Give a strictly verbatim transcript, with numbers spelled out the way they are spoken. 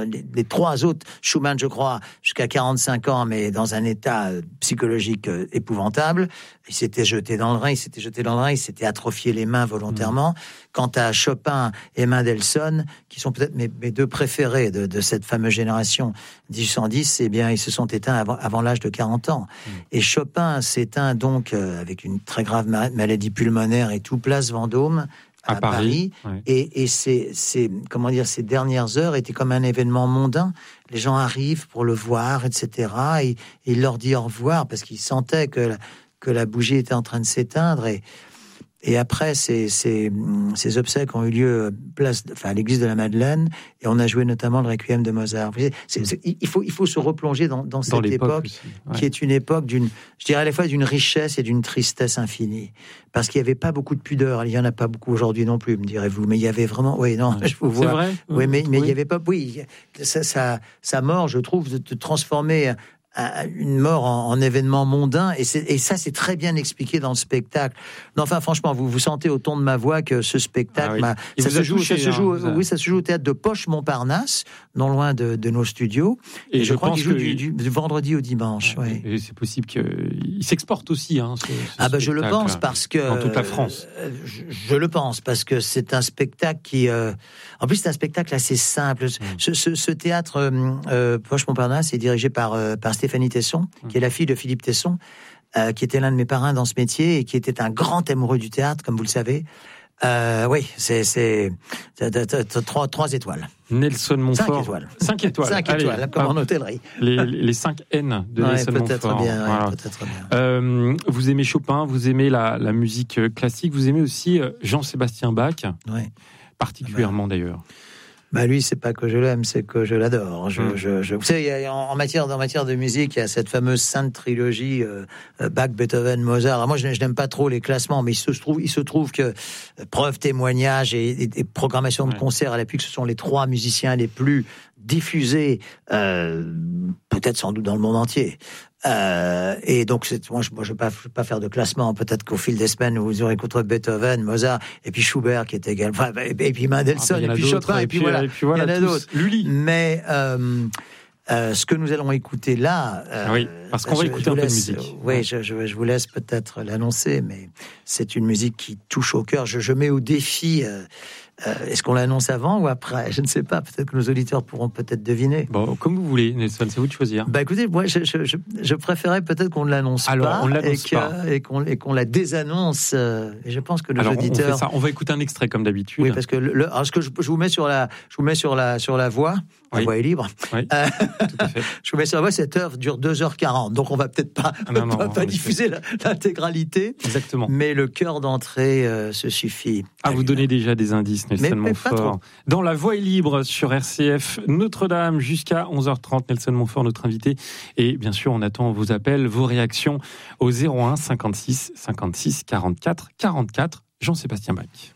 les, les trois autres, Schumann, je crois, jusqu'à quarante-cinq ans, mais dans un état psychologique épouvantable. Il s'était jeté dans le Rhin, il s'était jeté dans le Rhin, il s'était atrophié les mains volontairement. Mmh. Quant à Chopin et Mendelssohn, qui sont peut-être mes, mes deux préférés de, de cette fameuse génération dix-huit cent dix, eh bien, ils se sont éteints avant, avant l'âge de quarante ans. Mmh. Et Chopin s'éteint donc euh, avec une très grave maladie pulmonaire et tout, place Vendôme, à, à Paris. Paris. Ouais. Et, et c'est, c'est, comment dire, ces dernières heures étaient comme un événement mondain. Les gens arrivent pour le voir, et cetera. Et, et il leur dit au revoir parce qu'ils sentaient que la, que la bougie était en train de s'éteindre. Et, et après, ces, ces, ces obsèques ont eu lieu place, enfin, à l'église de la Madeleine, et on a joué notamment le Requiem de Mozart. C'est, c'est, il, faut, il faut se replonger dans, dans cette dans époque, ouais. qui est une époque d'une, je dirais à la fois d'une richesse et d'une tristesse infinie. Parce qu'il n'y avait pas beaucoup de pudeur. Il n'y en a pas beaucoup aujourd'hui non plus, me direz-vous. Mais il y avait vraiment... Oui, non, je vous vois. C'est vrai. Oui, mais, mais oui. il n'y avait pas... Oui, sa, sa, sa mort, je trouve, de, de transformer... une mort en, en événement mondain, et, c'est, et ça c'est très bien expliqué dans le spectacle. Non, enfin franchement, vous vous sentez au ton de ma voix que ce spectacle, ah oui. m'a, ça, se joue, touché, ça se joue, hein, oui, ça se joue au théâtre de Poche Montparnasse, non loin de, de nos studios. Et, et je, je crois qu'il joue du, du, du vendredi au dimanche. Ah, oui. Et c'est possible qu'il s'exporte aussi. Hein, ce, ce ah ben je le pense parce que dans toute la France. Euh, je, je le pense parce que c'est un spectacle qui, euh, en plus c'est un spectacle assez simple. Mm. Ce, ce, ce théâtre euh, Poche Montparnasse est dirigé par euh, par Stéphanie Tesson, qui est la fille de Philippe Tesson, euh, qui était l'un de mes parrains dans ce métier et qui était un grand amoureux du théâtre, comme vous le savez. Euh, oui, c'est, c'est, c'est, c'est, c'est trois, trois étoiles. Nelson Montfort. Cinq étoiles. Cinq étoiles. Cinq étoiles, Allez, comme en hôtellerie. Les, les cinq N de ouais, Nelson peut-être Montfort. Bien, voilà. ouais, peut-être bien. Euh, vous aimez Chopin, vous aimez la, la musique classique, vous aimez aussi Jean-Sébastien Bach, ouais. particulièrement ah ben. d'ailleurs. Bah lui, c'est pas que je l'aime, c'est que je l'adore. Je, mmh. je, je, vous savez, il y a, en, en matière, en matière de musique, il y a cette fameuse sainte trilogie euh, Bach, Beethoven, Mozart. Alors moi, je, je n'aime pas trop les classements, mais il se trouve, il se trouve que euh, preuve, témoignage et, et, et programmation de ouais. concert à l'appui, que ce sont les trois musiciens les plus diffusés, euh, peut-être sans doute dans le monde entier. Euh, et donc, c'est, moi, je ne vais pas, pas faire de classement. Peut-être qu'au fil des semaines, vous aurez écouté Beethoven, Mozart, et puis Schubert, qui est également, enfin, et, et puis Mendelssohn, ah, et puis Chopin, et puis, et puis voilà, et puis voilà, il y en a tous. D'autres. Lully. Mais euh, euh, ce que nous allons écouter là, euh, oui, parce qu'on va écouter un peu laisse, de musique. Oui, je, je, je vous laisse peut-être l'annoncer, mais c'est une musique qui touche au cœur. Je, je mets au défi. Euh, Euh, est-ce qu'on l'annonce avant ou après ? Je ne sais pas. Peut-être que nos auditeurs pourront peut-être deviner. Bon, comme vous voulez, Nelson, c'est vous de choisir. Bah écoutez, moi, je, je, je, je préférais peut-être qu'on ne l'annonce Alors, pas, on l'annonce et, que, pas. et, qu'on, et qu'on la désannonce. Euh, et je pense que nos Alors, auditeurs. On, fait ça. On va écouter un extrait comme d'habitude. Oui, parce que le, le, alors ce que je, je vous mets sur la, je vous mets sur la, sur la voix. La oui. voix est libre. Oui, euh, tout à fait. Je vous mets sur la voix. Cette heure dure deux heures quarante, donc on va peut-être pas, ah non, non, pas, pas diffuser la, l'intégralité. Exactement. Mais le cœur d'entrée euh, se suffit. Ah, vous donnez déjà des indices, Nelson Montfort. Dans La Voix est libre sur R C F Notre-Dame jusqu'à onze heures trente. Nelson Montfort, notre invité. Et bien sûr, on attend vos appels, vos réactions au zéro un cinquante-six cinquante-six quarante-quatre quarante-quatre. Jean-Sébastien Bach.